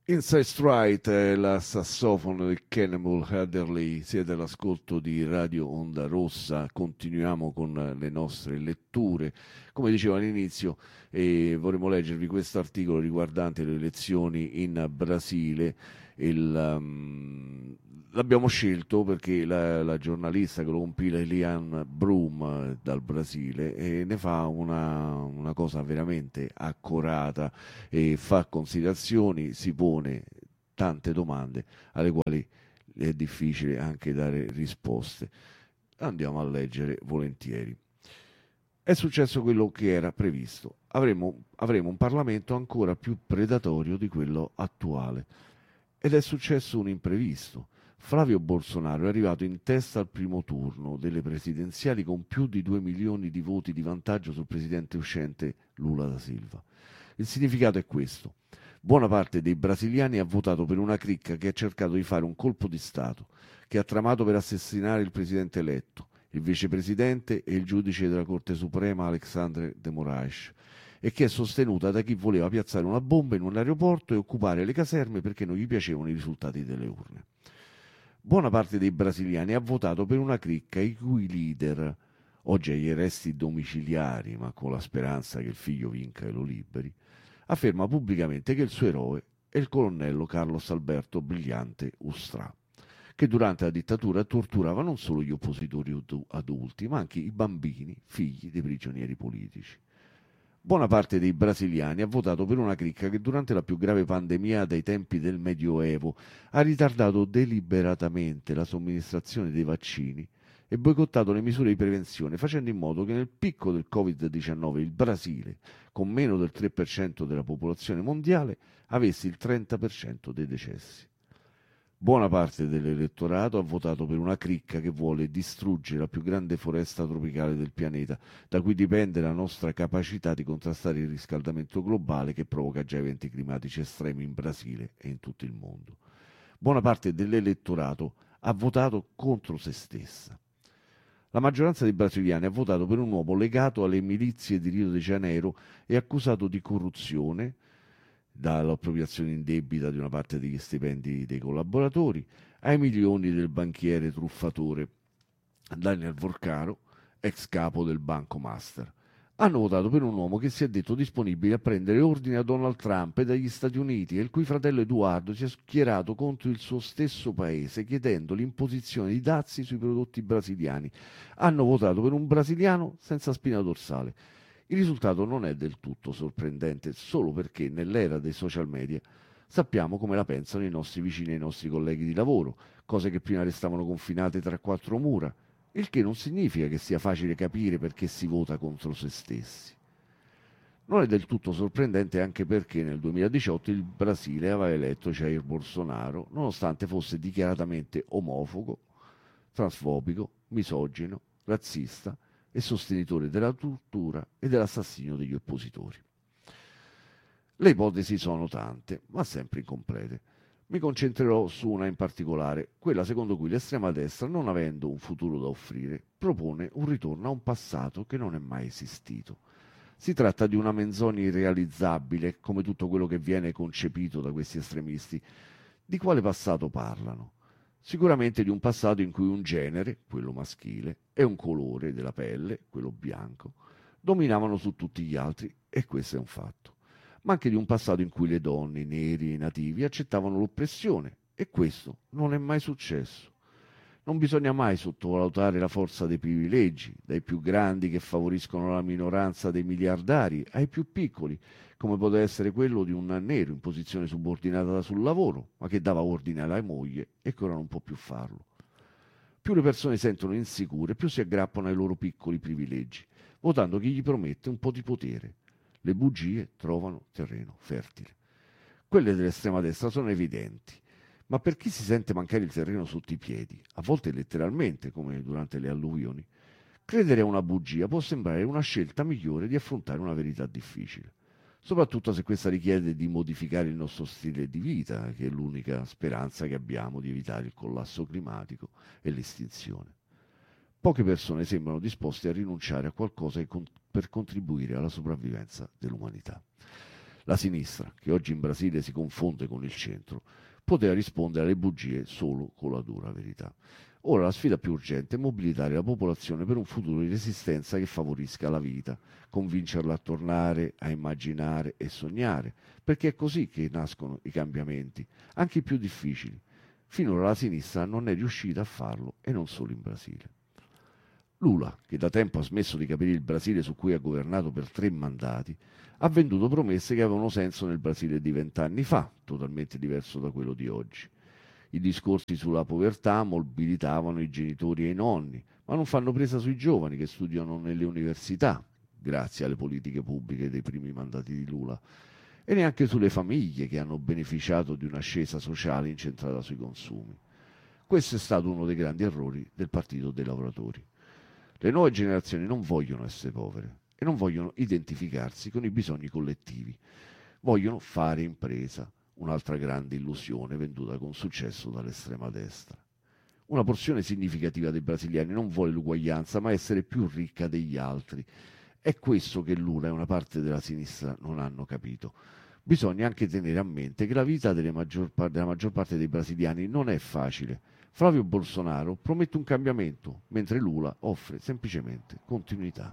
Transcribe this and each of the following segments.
Inside Strike, la sassofono del Cannibal Adderley, siete all'ascolto di Radio Onda Rossa, continuiamo con le nostre letture. Come dicevo all'inizio, vorremmo leggervi questo articolo riguardante le elezioni in Brasile. L'abbiamo scelto perché la giornalista che lo compila, Eliane Brum, dal Brasile, ne fa una cosa veramente accurata e fa considerazioni, si pone tante domande alle quali è difficile anche dare risposte. Andiamo a leggere volentieri. È successo quello che era previsto. Avremo un Parlamento ancora più predatorio di quello attuale. Ed è successo un imprevisto. Flavio Bolsonaro è arrivato in testa al primo turno delle presidenziali con più di 2 milioni di voti di vantaggio sul presidente uscente Lula da Silva. Il significato è questo. Buona parte dei brasiliani ha votato per una cricca che ha cercato di fare un colpo di Stato, che ha tramato per assassinare il presidente eletto, il vicepresidente e il giudice della Corte Suprema Alexandre de Moraes, e che è sostenuta da chi voleva piazzare una bomba in un aeroporto e occupare le caserme perché non gli piacevano i risultati delle urne. Buona parte dei brasiliani ha votato per una cricca i cui leader, oggi agli arresti domiciliari, ma con la speranza che il figlio vinca e lo liberi, afferma pubblicamente che il suo eroe è il colonnello Carlos Alberto Brigliante Ustrà, che durante la dittatura torturava non solo gli oppositori adulti, ma anche i bambini, figli dei prigionieri politici. Buona parte dei brasiliani ha votato per una cricca che durante la più grave pandemia dai tempi del Medioevo ha ritardato deliberatamente la somministrazione dei vaccini e boicottato le misure di prevenzione, facendo in modo che nel picco del Covid-19 il Brasile, con meno del 3% della popolazione mondiale, avesse il 30% dei decessi. Buona parte dell'elettorato ha votato per una cricca che vuole distruggere la più grande foresta tropicale del pianeta, da cui dipende la nostra capacità di contrastare il riscaldamento globale che provoca già eventi climatici estremi in Brasile e in tutto il mondo. Buona parte dell'elettorato ha votato contro se stessa. La maggioranza dei brasiliani ha votato per un uomo legato alle milizie di Rio de Janeiro e accusato di corruzione, dall'appropriazione indebita di una parte degli stipendi dei collaboratori, ai milioni del banchiere truffatore Daniel Vorcaro, ex capo del Banco Master. Hanno votato per un uomo che si è detto disponibile a prendere ordine a Donald Trump e dagli Stati Uniti e il cui fratello Edoardo si è schierato contro il suo stesso paese chiedendo l'imposizione di dazi sui prodotti brasiliani. Hanno votato per un brasiliano senza spina dorsale. Il risultato non è del tutto sorprendente, solo perché nell'era dei social media sappiamo come la pensano i nostri vicini e i nostri colleghi di lavoro, cose che prima restavano confinate tra quattro mura, il che non significa che sia facile capire perché si vota contro se stessi. Non è del tutto sorprendente anche perché nel 2018 il Brasile aveva eletto Jair Bolsonaro, nonostante fosse dichiaratamente omofobo, transfobico, misogino, razzista e sostenitore della tortura e dell'assassinio degli oppositori. Le ipotesi sono tante, ma sempre incomplete. Mi concentrerò su una in particolare, quella secondo cui l'estrema destra, non avendo un futuro da offrire, propone un ritorno a un passato che non è mai esistito. Si tratta di una menzogna irrealizzabile, come tutto quello che viene concepito da questi estremisti. Di quale passato parlano? Sicuramente di un passato in cui un genere, quello maschile, e un colore della pelle, quello bianco, dominavano su tutti gli altri, e questo è un fatto. Ma anche di un passato in cui le donne, i neri e i nativi accettavano l'oppressione, e questo non è mai successo. Non bisogna mai sottovalutare la forza dei privilegi, dai più grandi che favoriscono la minoranza dei miliardari, ai più piccoli, come poteva essere quello di un nero in posizione subordinata sul lavoro, ma che dava ordine alla moglie e che ora non può più farlo. Più le persone si sentono insicure, più si aggrappano ai loro piccoli privilegi, votando chi gli promette un po' di potere. Le bugie trovano terreno fertile. Quelle dell'estrema destra sono evidenti, ma per chi si sente mancare il terreno sotto i piedi, a volte letteralmente, come durante le alluvioni, credere a una bugia può sembrare una scelta migliore di affrontare una verità difficile, soprattutto se questa richiede di modificare il nostro stile di vita, che è l'unica speranza che abbiamo di evitare il collasso climatico e l'estinzione. Poche persone sembrano disposte a rinunciare a qualcosa per contribuire alla sopravvivenza dell'umanità. La sinistra, che oggi in Brasile si confonde con il centro, poteva rispondere alle bugie solo con la dura verità. Ora la sfida più urgente è mobilitare la popolazione per un futuro di resistenza che favorisca la vita, convincerla a tornare a immaginare e sognare, perché è così che nascono i cambiamenti, anche i più difficili. Finora la sinistra non è riuscita a farlo e non solo in Brasile. Lula, che da tempo ha smesso di capire il Brasile su cui ha governato per 3 mandati, ha venduto promesse che avevano senso nel Brasile di 20 anni fa, totalmente diverso da quello di oggi. I discorsi sulla povertà mobilitavano i genitori e i nonni, ma non fanno presa sui giovani che studiano nelle università, grazie alle politiche pubbliche dei primi mandati di Lula, e neanche sulle famiglie che hanno beneficiato di un'ascesa sociale incentrata sui consumi. Questo è stato uno dei grandi errori del Partito dei Lavoratori. Le nuove generazioni non vogliono essere povere e non vogliono identificarsi con i bisogni collettivi, vogliono fare impresa, un'altra grande illusione venduta con successo dall'estrema destra. Una porzione significativa dei brasiliani non vuole l'uguaglianza, ma essere più ricca degli altri. È questo che Lula e una parte della sinistra non hanno capito. Bisogna anche tenere a mente che la vita della maggior parte dei brasiliani non è facile. Flavio Bolsonaro promette un cambiamento, mentre Lula offre semplicemente continuità.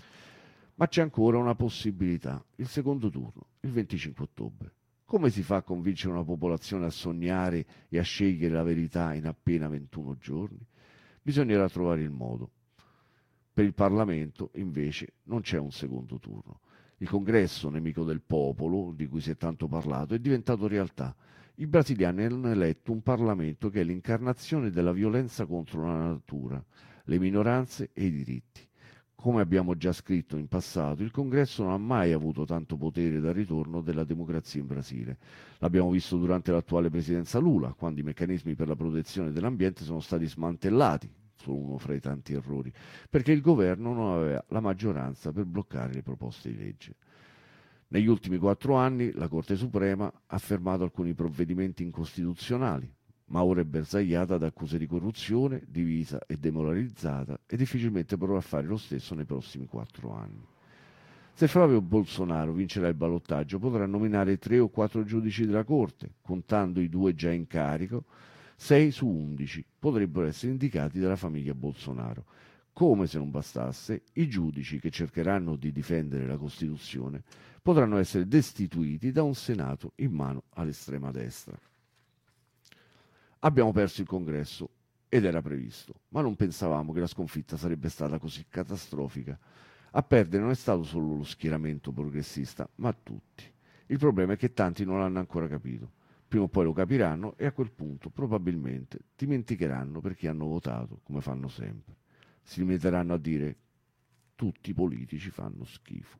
Ma c'è ancora una possibilità, il secondo turno, il 25 ottobre. Come si fa a convincere una popolazione a sognare e a scegliere la verità in appena 21 giorni? Bisognerà trovare il modo. Per il Parlamento, invece, non c'è un secondo turno. Il congresso, nemico del popolo, di cui si è tanto parlato, è diventato realtà. I brasiliani hanno eletto un Parlamento che è l'incarnazione della violenza contro la natura, le minoranze e i diritti. Come abbiamo già scritto in passato, il congresso non ha mai avuto tanto potere dal ritorno della democrazia in Brasile. L'abbiamo visto durante l'attuale presidenza Lula, quando i meccanismi per la protezione dell'ambiente sono stati smantellati, solo uno fra i tanti errori, perché il governo non aveva la maggioranza per bloccare le proposte di legge. Negli ultimi 4 anni la Corte Suprema ha fermato alcuni provvedimenti incostituzionali, ma ora è bersagliata da accuse di corruzione, divisa e demoralizzata e difficilmente potrà fare lo stesso nei prossimi 4 anni. Se Flavio Bolsonaro vincerà il ballottaggio potrà nominare 3 o 4 giudici della Corte, contando i 2 già in carico, 6 su 11 potrebbero essere indicati dalla famiglia Bolsonaro. Come se non bastasse, i giudici che cercheranno di difendere la Costituzione potranno essere destituiti da un Senato in mano all'estrema destra. Abbiamo perso il congresso ed era previsto, ma non pensavamo che la sconfitta sarebbe stata così catastrofica. A perdere non è stato solo lo schieramento progressista, ma tutti. Il problema è che tanti non l'hanno ancora capito. Prima o poi lo capiranno e a quel punto probabilmente dimenticheranno perché hanno votato, come fanno sempre. Si limiteranno a dire tutti i politici fanno schifo.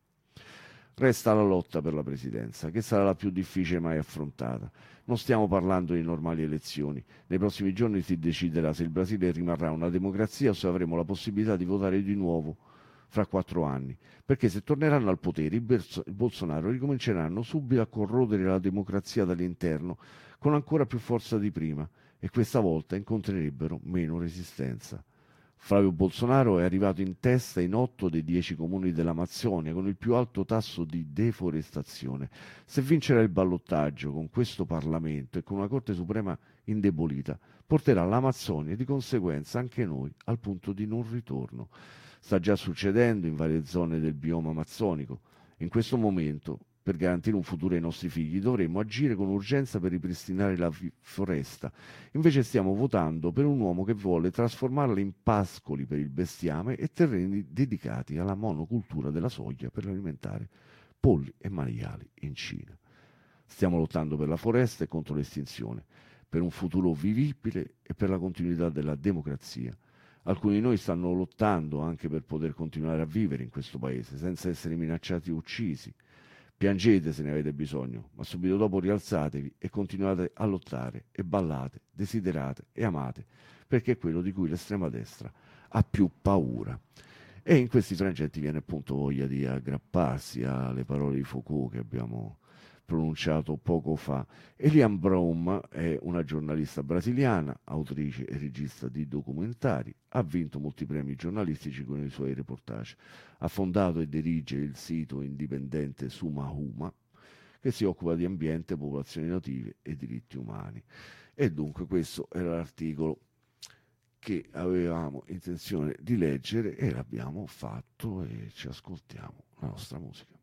Resta la lotta per la presidenza, che sarà la più difficile mai affrontata. Non stiamo parlando di normali elezioni. Nei prossimi giorni si deciderà se il Brasile rimarrà una democrazia o se avremo la possibilità di votare di nuovo fra 4 anni. Perché se torneranno al potere, i Bolsonaro ricominceranno subito a corrodere la democrazia dall'interno con ancora più forza di prima e questa volta incontrerebbero meno resistenza. Flavio Bolsonaro è arrivato in testa in 8 dei 10 comuni dell'Amazzonia con il più alto tasso di deforestazione. Se vincerà il ballottaggio con questo Parlamento e con una Corte Suprema indebolita, porterà l'Amazzonia e di conseguenza anche noi al punto di non ritorno. Sta già succedendo in varie zone del bioma amazzonico. In questo momento, per garantire un futuro ai nostri figli, dovremmo agire con urgenza per ripristinare la foresta. Invece stiamo votando per un uomo che vuole trasformarla in pascoli per il bestiame e terreni dedicati alla monocultura della soia per alimentare polli e maiali in Cina. Stiamo lottando per la foresta e contro l'estinzione, per un futuro vivibile e per la continuità della democrazia. Alcuni di noi stanno lottando anche per poter continuare a vivere in questo paese senza essere minacciati o uccisi. Piangete se ne avete bisogno, ma subito dopo rialzatevi e continuate a lottare e ballate, desiderate e amate, perché è quello di cui l'estrema destra ha più paura. E in questi frangenti viene appunto voglia di aggrapparsi alle parole di Foucault che abbiamo pronunciato poco fa. Eliane Brum è una giornalista brasiliana, autrice e regista di documentari, ha vinto molti premi giornalistici con i suoi reportage, ha fondato e dirige il sito indipendente Suma Huma, che si occupa di ambiente, popolazioni native e diritti umani. E dunque questo era l'articolo che avevamo intenzione di leggere e l'abbiamo fatto e ci ascoltiamo la nostra musica.